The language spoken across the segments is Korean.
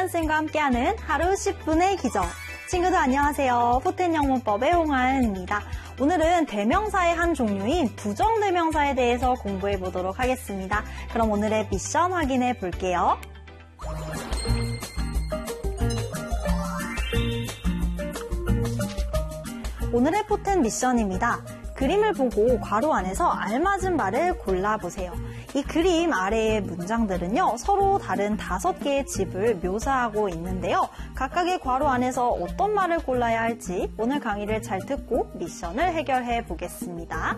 쌤과 함께하는 하루 10분의 기적. 친구들 안녕하세요. 포텐 영문법의 홍하은입니다. 오늘은 대명사의 한 종류인 부정대명사에 대해서 공부해 보도록 하겠습니다. 그럼 오늘의 미션 확인해 볼게요. 오늘의 포텐 미션입니다. 그림을 보고 괄호 안에서 알맞은 말을 골라보세요. 이 그림 아래의 문장들은요, 서로 다른 5개의 집을 묘사하고 있는데요. 각각의 괄호 안에서 어떤 말을 골라야 할지 오늘 강의를 잘 듣고 미션을 해결해 보겠습니다.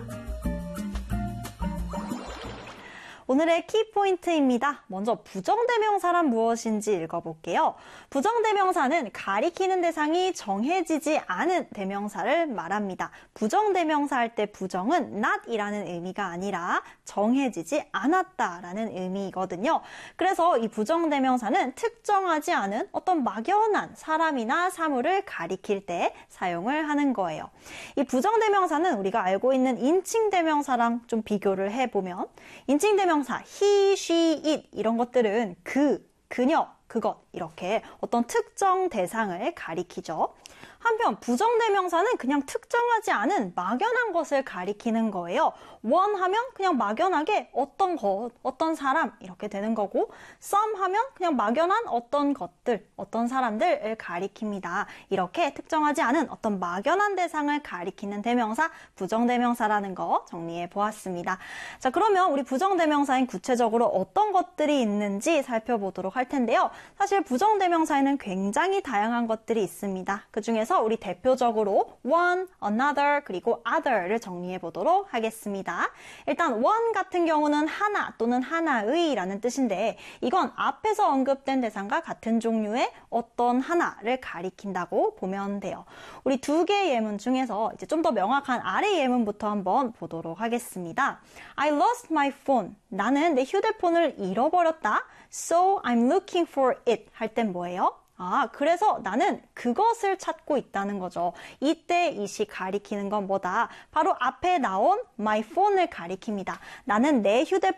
오늘의 키포인트입니다. 먼저 부정대명사란 무엇인지 읽어볼게요. 부정대명사는 가리키는 대상이 정해지지 않은 대명사를 말합니다. 부정대명사 할 때 부정은 not이라는 의미가 아니라 정해지지 않았다라는 의미이거든요. 그래서 이 부정대명사는 특정하지 않은 어떤 막연한 사람이나 사물을 가리킬 때 사용을 하는 거예요. 이 부정대명사는 우리가 알고 있는 인칭대명사랑 좀 비교를 해보면 인칭대명사 he, she, it 이런 것들은 그녀, 그것 이렇게 어떤 특정 대상을 가리키죠. 한편 부정대명사는 그냥 특정하지 않은 막연한 것을 가리키는 거예요. one 하면 그냥 막연하게 어떤 것, 어떤 사람 이렇게 되는 거고 some 하면 그냥 막연한 어떤 것들, 어떤 사람들을 가리킵니다. 이렇게 특정하지 않은 어떤 막연한 대상을 가리키는 대명사, 부정대명사라는 거 정리해 보았습니다. 자, 그러면 우리 부정대명사엔 구체적으로 어떤 것들이 있는지 살펴보도록 할 텐데요. 사실 부정대명사에는 굉장히 다양한 것들이 있습니다. 그 중에서 우리 대표적으로 one, another, 그리고 other를 정리해 보도록 하겠습니다. 일단 one 같은 경우는 하나 또는 하나의 라는 뜻인데 이건 앞에서 언급된 대상과 같은 종류의 어떤 하나를 가리킨다고 보면 돼요. 우리 2개의 예문 중에서 이제 좀 더 명확한 아래 예문부터 한번 보도록 하겠습니다. I lost my phone. 나는 내 휴대폰을 잃어버렸다. So I'm looking for it. 할 땐 뭐예요? 그래서 나는 그것을 찾고 있다는 거죠. 이때 it이 가리키는 건 뭐다? 바로 앞에 나온 my phone을 가리킵니다. 나는 내 휴대폰을